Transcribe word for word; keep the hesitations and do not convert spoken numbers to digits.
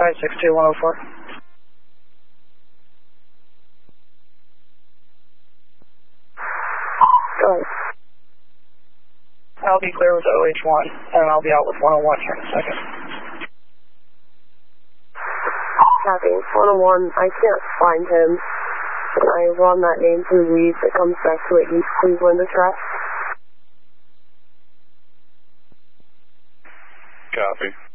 five six two one oh four. Go ahead. I'll be clear with O H one, and I'll be out with one oh one here in a second. Copy. one oh one, I can't find him. I run that name through leads. It comes back to an East Cleveland address. Copy.